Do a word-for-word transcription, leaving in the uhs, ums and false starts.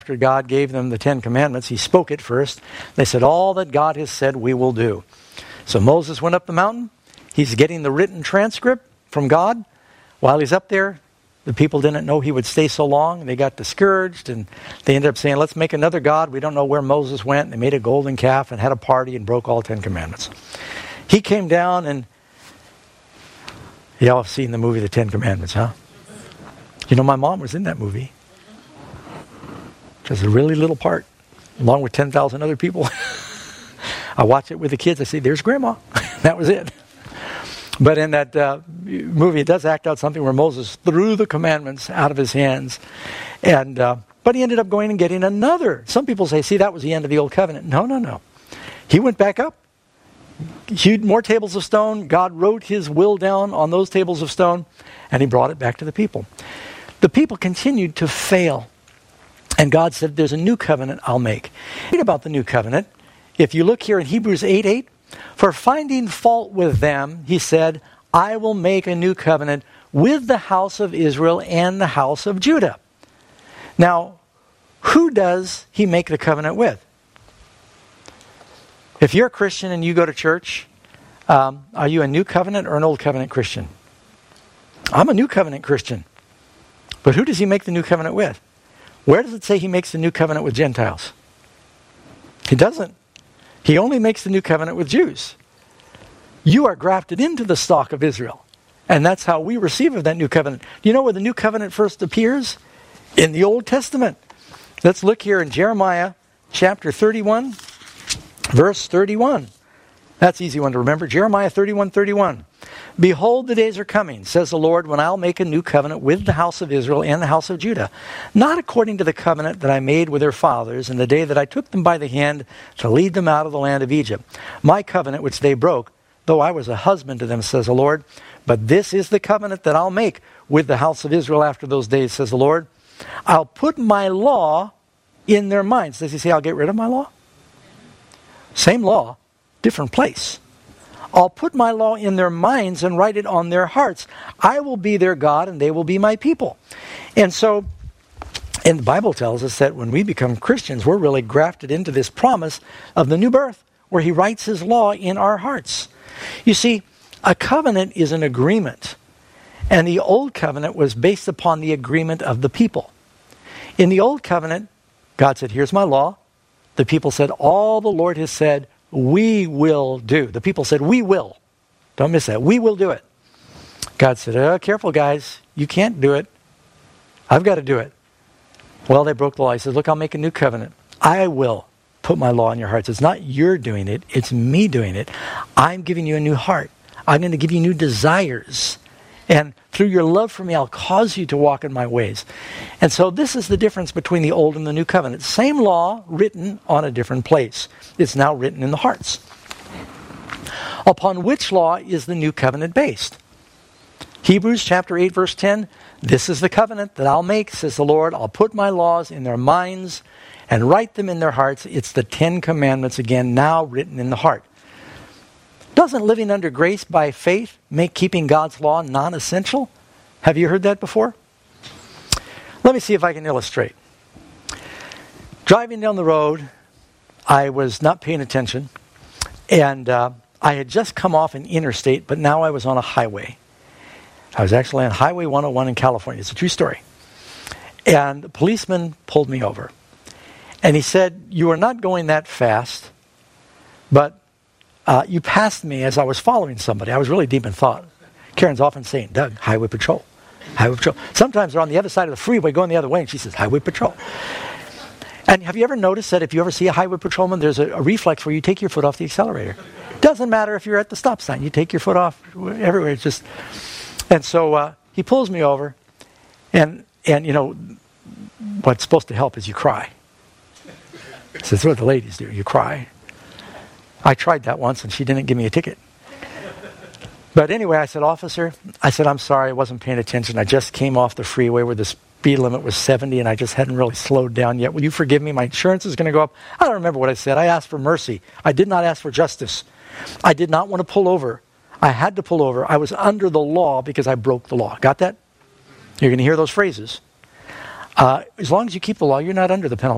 After God gave them the Ten Commandments, he spoke it first. They said, all that God has said we will do. So Moses went up the mountain. He's getting the written transcript from God. While he's up there, the people didn't know he would stay so long. They got discouraged, and they ended up saying, let's make another God. We don't know where Moses went. They made a golden calf and had a party and broke all Ten Commandments. He came down, and y'all have seen the movie The Ten Commandments, huh? You know, my mom was in that movie. Just a really little part, along with ten thousand other people. I watch it with the kids. I say, there's Grandma. That was it. But in that uh, movie, it does act out something where Moses threw the commandments out of his hands. and uh, But he ended up going and getting another. Some people say, see, that was the end of the old covenant. No, no, no. He went back up, hewed more tables of stone. God wrote his will down on those tables of stone, and he brought it back to the people. The people continued to fail. And God said, there's a new covenant I'll make. Read about the new covenant. If you look here in Hebrews eight eight, for finding fault with them, he said, I will make a new covenant with the house of Israel and the house of Judah. Now, who does he make the covenant with? If you're a Christian and you go to church, um, are you a new covenant or an old covenant Christian? I'm a new covenant Christian. But who does he make the new covenant with? Where does it say he makes the new covenant with Gentiles? He doesn't. He only makes the new covenant with Jews. You are grafted into the stock of Israel. And that's how we receive of that new covenant. Do you know where the new covenant first appears? In the Old Testament. Let's look here in Jeremiah chapter thirty-one, verse thirty-one. That's an easy one to remember. Jeremiah thirty-one thirty-one. Behold, the days are coming, says the Lord, when I'll make a new covenant with the house of Israel and the house of Judah, not according to the covenant that I made with their fathers in the day that I took them by the hand to lead them out of the land of Egypt. My covenant which they broke, though I was a husband to them, says the Lord. But this is the covenant that I'll make with the house of Israel after those days, says the Lord. I'll put my law in their minds. Does he say I'll get rid of my law? Same law, different place. I'll put my law in their minds and write it on their hearts. I will be their God and they will be my people. And so, and the Bible tells us that when we become Christians, we're really grafted into this promise of the new birth, where he writes his law in our hearts. You see, a covenant is an agreement. And the old covenant was based upon the agreement of the people. In the old covenant, God said, here's my law. The people said, all the Lord has said, we will do. The people said, we will. Don't miss that. We will do it. God said, oh, careful guys. You can't do it. I've got to do it. Well, they broke the law. He said, look, I'll make a new covenant. I will put my law in your hearts. It's not you're doing it. It's me doing it. I'm giving you a new heart. I'm going to give you new desires. And through your love for me, I'll cause you to walk in my ways. And so this is the difference between the old and the new covenant. Same law written on a different place. It's now written in the hearts. Upon which law is the new covenant based? Hebrews chapter eight, verse ten. This is the covenant that I'll make, says the Lord. I'll put my laws in their minds and write them in their hearts. It's the Ten Commandments again, now written in the heart. Doesn't living under grace by faith make keeping God's law non-essential? Have you heard that before? Let me see if I can illustrate. Driving down the road, I was not paying attention, and uh, I had just come off an interstate, but now I was on a highway. I was actually on Highway one oh one in California. It's a true story. And the policeman pulled me over. And he said, you are not going that fast, but Uh, you passed me as I was following somebody. I was really deep in thought. Karen's often saying, Doug, Highway Patrol. Highway Patrol. Sometimes they're on the other side of the freeway going the other way, and she says, Highway Patrol. And have you ever noticed that if you ever see a highway patrolman, there's a, a reflex where you take your foot off the accelerator? Doesn't matter if you're at the stop sign. You take your foot off everywhere. It's just, and so uh, he pulls me over, and, and you know, what's supposed to help is you cry. So that's what the ladies do. You cry. I tried that once, and she didn't give me a ticket. But anyway, I said, officer, I said, I'm sorry, I wasn't paying attention. I just came off the freeway where the speed limit was seventy, and I just hadn't really slowed down yet. Will you forgive me? My insurance is going to go up. I don't remember what I said. I asked for mercy. I did not ask for justice. I did not want to pull over. I had to pull over. I was under the law because I broke the law. Got that? You're going to hear those phrases. Uh, as long as you keep the law, you're not under the penalty.